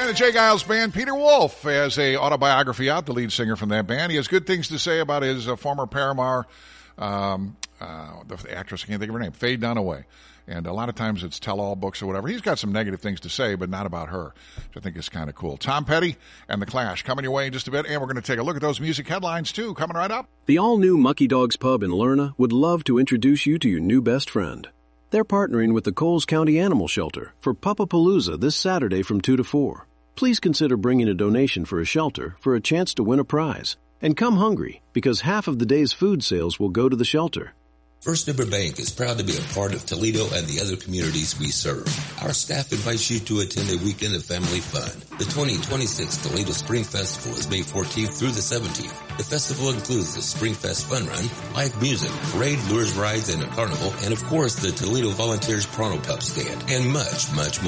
And the Jay Giles Band, Peter Wolf has a autobiography out, the lead singer from that band. He has good things to say about his former Paramore, the actress, I can't think of her name, Faye Dunaway. And a lot of times it's tell-all books or whatever. He's got some negative things to say, but not about her, which I think is kind of cool. Tom Petty and The Clash coming your way in just a bit, and we're going to take a look at those music headlines, too, coming right up. The all-new Mucky Dogs Pub in Lerna would love to introduce you to your new best friend. They're partnering with the Coles County Animal Shelter for Pupapalooza this Saturday from 2 to 4. Please consider bringing a donation for a shelter for a chance to win a prize. And come hungry, because half of the day's food sales will go to the shelter. First Neighbor Bank is proud to be a part of Toledo and the other communities we serve. Our staff invites you to attend a weekend of family fun. The 2026 Toledo Spring Festival is May 14th through the 17th. The festival includes the Spring Fest Fun Run, live music, parade, lures rides, and a carnival, and of course the Toledo Volunteers Pronto Pup Stand, and much, much more.